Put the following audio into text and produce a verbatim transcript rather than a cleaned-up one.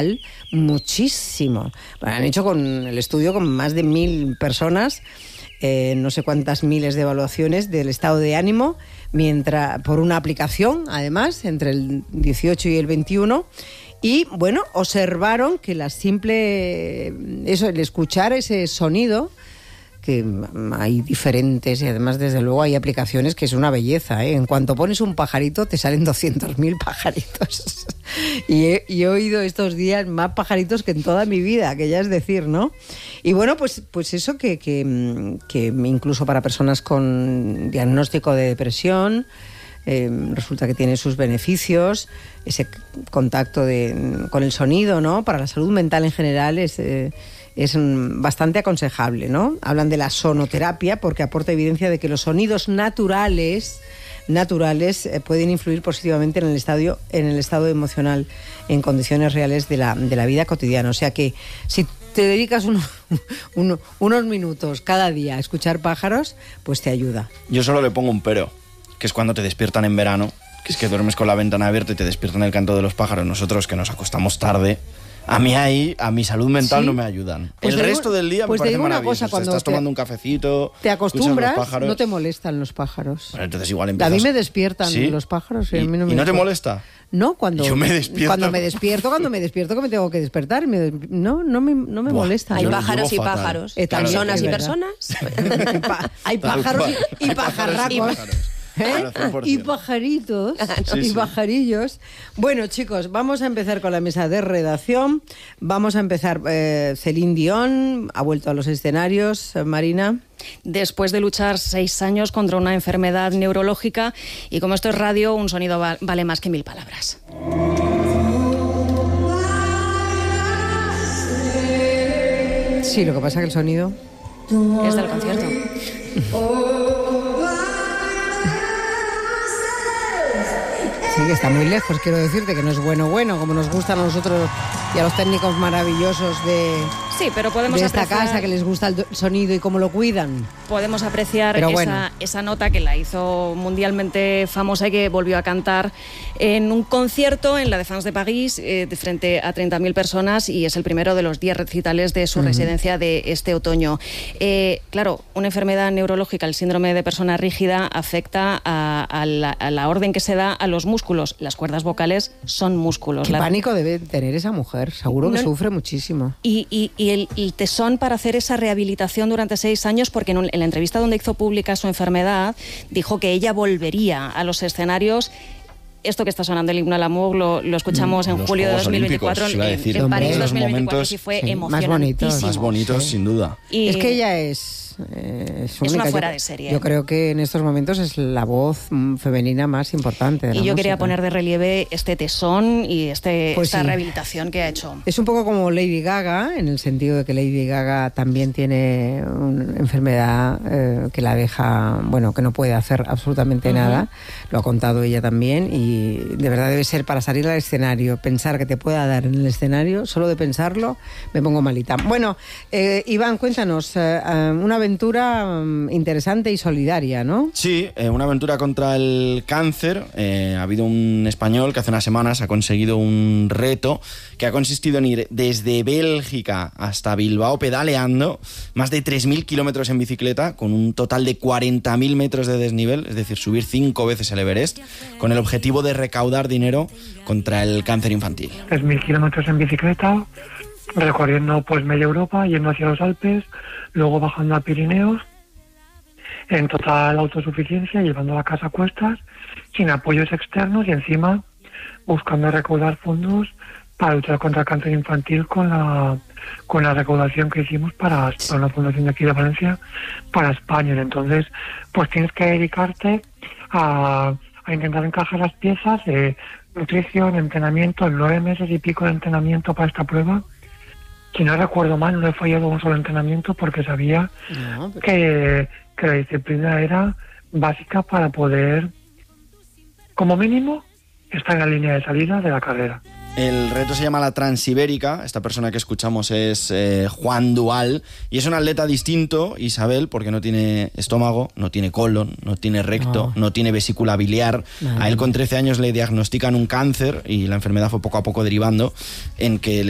mental muchísimo. Bueno, han hecho con el estudio con más de mil personas, eh, no sé cuántas miles de evaluaciones del estado de ánimo, mientras por una aplicación, además, entre el dieciocho y el veintiuno. Y, bueno, observaron que la simple... eso, el escuchar ese sonido, que hay diferentes, y además, desde luego, hay aplicaciones que es una belleza, ¿eh? En cuanto pones un pajarito, te salen doscientos mil pajaritos. y, he, y he oído estos días más pajaritos que en toda mi vida, que ya es decir, ¿no? Y bueno, pues, pues eso que, que, que incluso para personas con diagnóstico de depresión, Eh, resulta que tiene sus beneficios, ese contacto de, con el sonido, ¿no? Para la salud mental en general es, eh, es bastante aconsejable, ¿no? Hablan de la sonoterapia porque aporta evidencia de que los sonidos naturales naturales eh, pueden influir positivamente en el estado, en el estado emocional en condiciones reales de la, de la vida cotidiana. O sea que si te dedicas uno, uno, unos minutos cada día a escuchar pájaros, pues te ayuda. Yo solo le pongo un pero, que es cuando te despiertan en verano, que es que duermes con la ventana abierta y te despiertan el canto de los pájaros. Nosotros, que nos acostamos tarde, a mí ahí, a mi salud mental, ¿sí? No me ayudan. Pues el resto digo, del día pues me parece maravilloso. Cosa, cuando estás te, tomando un cafecito, te acostumbras, no te molestan los pájaros. Bueno, entonces igual empiezas... A mí me despiertan, ¿sí? Los pájaros. ¿Y, a mí no, me ¿y no te molesta? No, cuando, Yo me despierto. cuando me despierto, cuando me despierto que me tengo que despertar, me, no, no me, no me Buah, molesta. Hay yo pájaros y fatal. pájaros, Eh, también, personas y es personas. Hay pájaros y, y pajarracos. ¿Eh? Y pajaritos sí, y sí. pajarillos. Bueno, chicos, vamos a empezar con la mesa de redacción. Vamos a empezar. eh, Celine Dion ha vuelto a los escenarios. Marina. Después de luchar seis años contra una enfermedad neurológica, y como esto es radio, un sonido va- vale más que mil palabras. Sí, lo que pasa es que el sonido Es del concierto. sí que está muy lejos, quiero decirte que no es bueno bueno, como nos gustan a nosotros y a los técnicos maravillosos de, Sí, pero podemos de esta apreciar, casa, que les gusta el do- sonido y cómo lo cuidan. podemos apreciar Pero esa, bueno. esa nota que la hizo mundialmente famosa y que volvió a cantar en un concierto en la Défense de París, eh, de frente a treinta mil personas, y es el primero de los diez recitales de su uh-huh. residencia de este otoño. Eh, claro, una enfermedad neurológica, el síndrome de persona rígida, afecta a, a, la, a la orden que se da a los músculos. Las cuerdas vocales son músculos. Qué La... pánico debe tener esa mujer, seguro que No, sufre muchísimo. Y, y, y el, el tesón para hacer esa rehabilitación durante seis años, porque en, un, en la entrevista donde hizo pública su enfermedad, dijo que ella volvería a los escenarios. Esto que está sonando, el himno al amor, lo, lo escuchamos en Los julio de Juegos dos mil veinticuatro Olímpicos, iba a en, decir. en París Hombre, dos mil veinticuatro, momentos, y fue sí, más emocionantísimo. bonitos. Más bonitos, Sí. sin duda. Y Es que ella es... Eh, es, Es única. una fuera Yo- de serie. Yo creo que en estos momentos es la voz mm, femenina más importante de la Y yo quería música. poner de relieve este tesón y este, Pues esta sí. rehabilitación que ha hecho. Es un poco como Lady Gaga, en el sentido de que Lady Gaga también tiene una enfermedad eh, que la deja, bueno, que no puede hacer absolutamente Ujú. nada. Lo ha contado ella también, y de verdad debe ser para salir al escenario, pensar que te pueda dar en el escenario, solo de pensarlo me pongo malita. Bueno, eh, Iván, cuéntanos, eh, eh, una aventura mm, interesante y solidaria, ¿no? Sí, eh, una aventura contra el cáncer. Eh, ha habido un español que hace unas semanas ha conseguido un reto que ha consistido en ir desde Bélgica hasta Bilbao pedaleando más de tres mil kilómetros en bicicleta, con un total de cuarenta mil metros de desnivel, es decir, subir cinco veces el Everest, con el objetivo de recaudar dinero contra el cáncer infantil. tres mil kilómetros en bicicleta, recorriendo pues media Europa, yendo hacia los Alpes, luego bajando a Pirineos, en total autosuficiencia, llevando la casa a cuestas, sin apoyos externos, y encima buscando recaudar fondos para luchar contra el cáncer infantil con la con la recaudación que hicimos para, para una fundación de aquí de Valencia para España. Entonces, pues tienes que dedicarte a, a intentar encajar las piezas de nutrición, entrenamiento, nueve meses y pico de entrenamiento para esta prueba. Si no recuerdo mal, no he fallado un solo entrenamiento porque sabía No, pero... que, que la disciplina era básica para poder, como mínimo, estar en la línea de salida de la carrera. El reto se llama la Transibérica. Esta persona que escuchamos es eh, Juan Dual, y es un atleta distinto, Isabel, porque no tiene estómago, no tiene colon, no tiene recto, No. no tiene vesícula biliar. Madre A él con mía. trece años le diagnostican un cáncer, y la enfermedad fue poco a poco derivando en que